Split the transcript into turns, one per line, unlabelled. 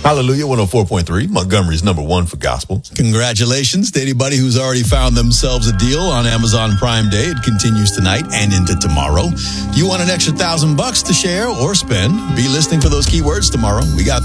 Hallelujah 104.3, Montgomery's number one for gospel.
Congratulations to anybody who's already found themselves a deal on Amazon Prime Day. It continues tonight and into tomorrow. Do you want an extra $1,000 to share or spend? Be listening for those keywords tomorrow. We got